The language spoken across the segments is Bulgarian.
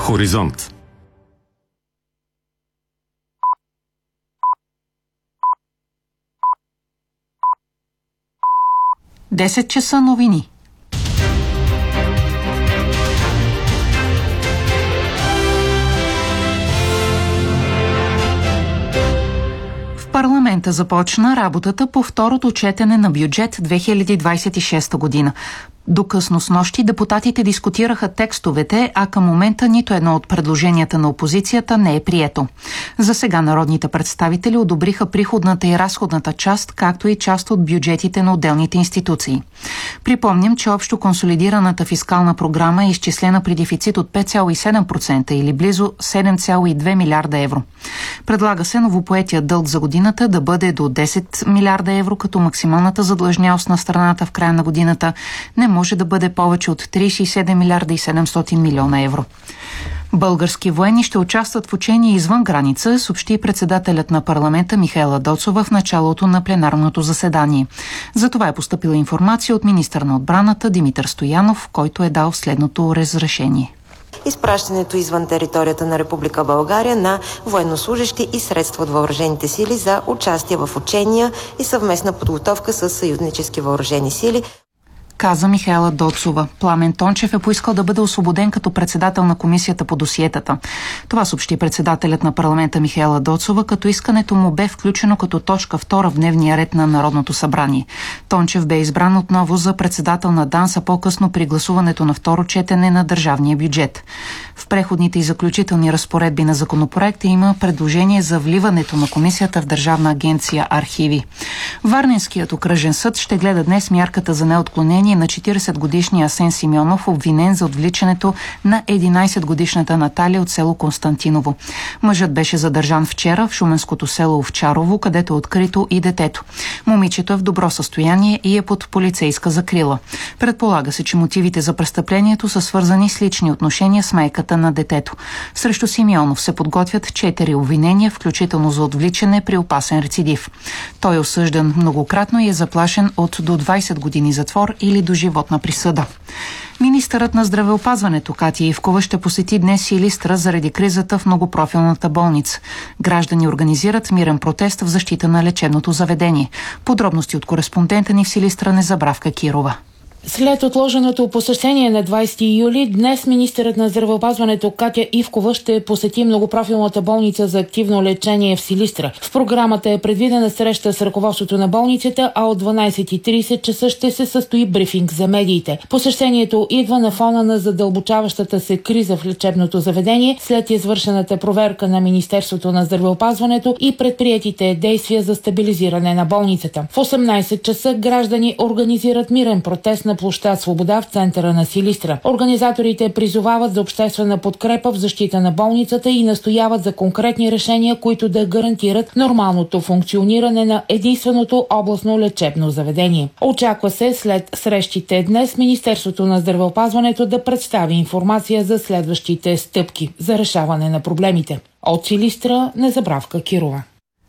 Хоризонт. Десет часа новини. Парламента започна работата по второто четене на бюджет 2026 година. До късно снощи депутатите дискутираха текстовете, а към момента нито едно от предложенията на опозицията не е прието. За сега народните представители одобриха приходната и разходната част, както и част от бюджетите на отделните институции. Припомням, че общо консолидираната фискална програма е изчислена при дефицит от 5,7% или близо 7,2 милиарда евро. Предлага се новопоетия дълг за годината да бъде до 10 милиарда евро, като максималната задлъжнялост на страната в края на годината не може да бъде повече от 37 милиарда и 700 милиона евро. Български военни ще участват в учения извън граница, съобщи председателят на парламента Михаела Доцова в началото на пленарното заседание. За това е постъпила информация от министър на отбраната Димитър Стоянов, който е дал следното разрешение. Изпращането извън територията на Република България на военнослужещи и средства от въоръжените сили за участие в учения и съвместна подготовка с съюзнически въоръжени сили, каза Михаела Доцова. Пламен Тончев е поискал да бъде освободен като председател на комисията по досиетата. Това съобщи председателят на парламента Михаела Доцова, като искането му бе включено като точка 2 в дневния ред на Народното събрание. Тончев бе избран отново за председател на ДАНС, а по-късно при гласуването на второ четене на държавния бюджет. В преходните и заключителни разпоредби на законопроекта има предложение за вливането на комисията в Държавна агенция Архиви. Варненският окръжен съд ще гледа днес мярката за неотклонение на 40-годишния Асен Симеонов, обвинен за отвличането на 11-годишната Наталия от село Константиново. Мъжът беше задържан вчера в шуменското село Овчарово, където е открито и детето. Момичето е в добро състояние и е под полицейска закрила. Предполага се, че мотивите за престъплението са свързани с лични отношения с майката на детето. Срещу Симеонов се подготвят 4 обвинения, включително за отвличане при опасен рецидив. Той е осъждан многократно и е заплашен от до 20 години затвор или до животна присъда. Министърът на здравеопазването Катя Ивкова ще посети днес Силистра заради кризата в многопрофилната болница. Граждани организират мирен протест в защита на лечебното заведение. Подробности от кореспондента ни в Силистра Незабравка Кирова. След отложеното посещение на 20 юли, днес министърът на здравеопазването Катя Ивкова ще посети многопрофилната болница за активно лечение в Силистра. В програмата е предвидена среща с ръководството на болницата, а от 12:30 часа ще се състои брифинг за медиите. Посещението идва на фона на задълбочаващата се криза в лечебното заведение след извършената проверка на Министерството на здравеопазването и предприетите действия за стабилизиране на болницата. В 18 часа граждани организират мирен протест на площад Свобода в центъра на Силистра. Организаторите призовават за обществена подкрепа в защита на болницата и настояват за конкретни решения, които да гарантират нормалното функциониране на единственото областно лечебно заведение. Очаква се след срещите днес Министерството на здравеопазването да представи информация за следващите стъпки за решаване на проблемите. От Силистра Незабравка Кирова.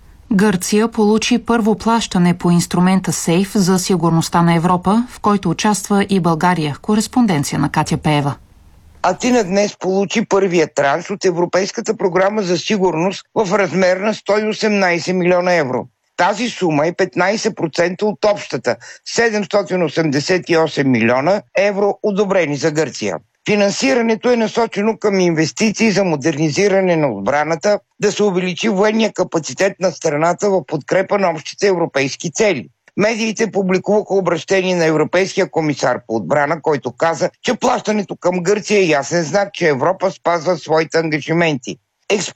Гърция получи първо плащане по инструмента СЕЙФ за сигурността на Европа, в който участва и България. Кореспонденция на Катя Пеева. Атина днес получи първия транш от Европейската програма за сигурност в размер на 118 милиона евро. Тази сума е 15% от общата 788 милиона евро, одобрени за Гърция. Финансирането е насочено към инвестиции за модернизиране на отбраната, да се увеличи военния капацитет на страната в подкрепа на общите европейски цели. Медиите публикуваха обращение на Европейския комисар по отбрана, който каза, че плащането към Гърция е ясен знак, че Европа спазва своите ангажименти.